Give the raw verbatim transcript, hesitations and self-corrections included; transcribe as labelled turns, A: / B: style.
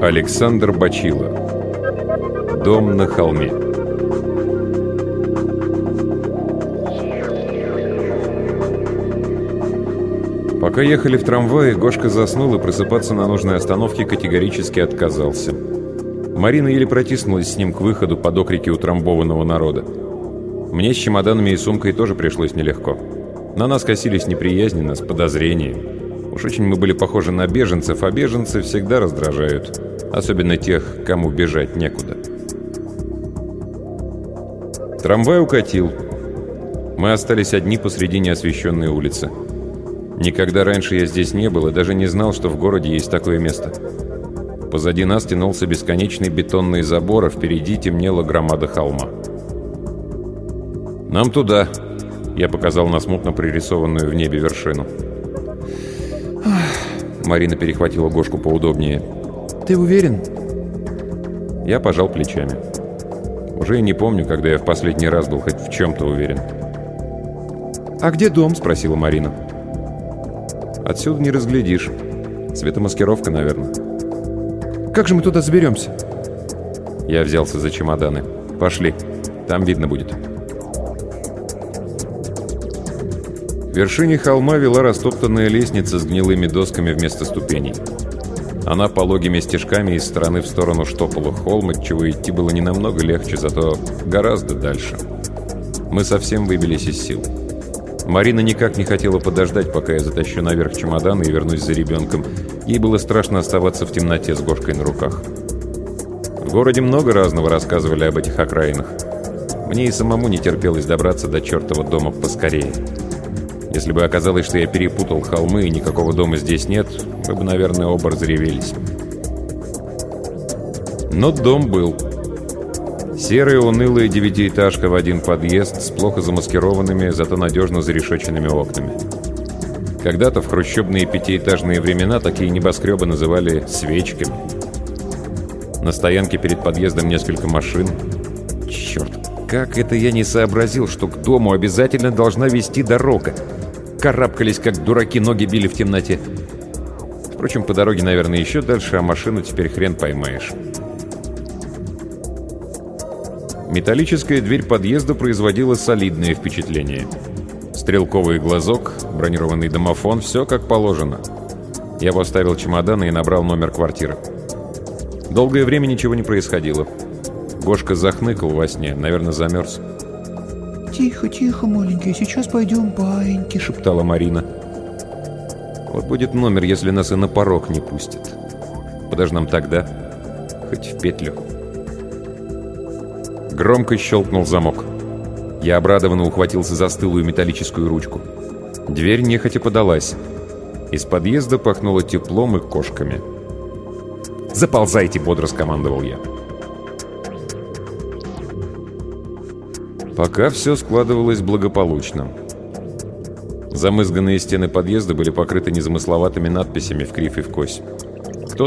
A: Александр Бачило. Дом на холме. Пока ехали в трамвае, Гошка заснул и просыпаться на нужной остановке категорически отказался. Марина еле протиснулась с ним к выходу под окрики утрамбованного народа. Мне с чемоданами и сумкой тоже пришлось нелегко. На нас косились неприязненно, с подозрением. Уж очень мы были похожи на беженцев, а беженцы всегда раздражают. Особенно тех, кому бежать некуда. Трамвай укатил. Мы остались одни посреди неосвещенной улицы. Никогда раньше я здесь не был и даже не знал, что в городе есть такое место. Позади нас тянулся бесконечный бетонный забор, а впереди темнела громада холма. «Нам туда», — я показал на смутно пририсованную в небе вершину. Марина перехватила Гошку поудобнее.
B: «Ты уверен?»
A: Я пожал плечами. Уже и не помню, когда я в последний раз был хоть в чем-то уверен.
B: «А где дом?» —
A: спросила Марина. «Отсюда не разглядишь. Светомаскировка, наверное».
B: «Как же мы туда заберемся?»
A: Я взялся за чемоданы. «Пошли, там видно будет». К вершине холма вела растоптанная лестница с гнилыми досками вместо ступеней. Она пологими стежками из стороны в сторону штопала холм, отчего идти было не намного легче, зато гораздо дальше. Мы совсем выбились из сил. Марина никак не хотела подождать, пока я затащу наверх чемоданы и вернусь за ребенком. Ей было страшно оставаться в темноте с Гошкой на руках. В городе много разного рассказывали об этих окраинах. Мне и самому не терпелось добраться до чертова дома поскорее. Если бы оказалось, что я перепутал холмы и никакого дома здесь нет, мы бы, наверное, оба разревелись. Но дом был. Серая унылая девятиэтажка в один подъезд с плохо замаскированными, зато надежно зарешеченными окнами. Когда-то в хрущебные пятиэтажные времена такие небоскребы называли «свечками». На стоянке перед подъездом несколько машин. Черт, как это я не сообразил, что к дому обязательно должна вести дорога. Карабкались, как дураки, ноги били в темноте. Впрочем, по дороге, наверное, еще дальше, а машину теперь хрен поймаешь. Металлическая дверь подъезда производила солидное впечатление. Стрелковый глазок, бронированный домофон, все как положено. Я поставил чемоданы и набрал номер квартиры. Долгое время ничего не происходило. Гошка захныкал во сне, наверное, замерз.
B: «Тихо, тихо, маленький, сейчас пойдем баиньки», — шептала Марина.
A: «Вот будет номер, если нас и на порог не пустят. Куда же нам тогда? Хоть в петлю». Громко щелкнул замок. Я обрадованно ухватился за стылую металлическую ручку. Дверь нехотя подалась. Из подъезда пахнуло теплом и кошками. «Заползайте!» — бодро скомандовал я. Пока все складывалось благополучно. Замызганные стены подъезда были покрыты незамысловатыми надписями в кривь и в кось.